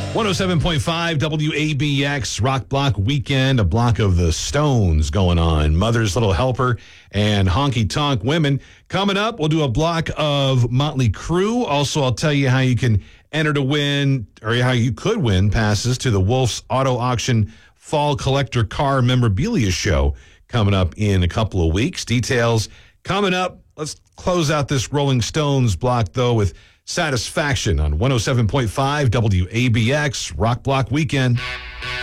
107.5 WABX Rock Block Weekend, a block of the Stones going on. Mother's Little Helper and Honky Tonk Women. Coming up, we'll do a block of Motley Crue. Also, I'll tell you how you can enter to win, or how you could win passes to the Wolf's Auto Auction Fall Collector Car Memorabilia Show coming up in a couple of weeks. Details coming up. Let's close out this Rolling Stones block, though, with Satisfaction on 107.5 WABX Rock Block Weekend.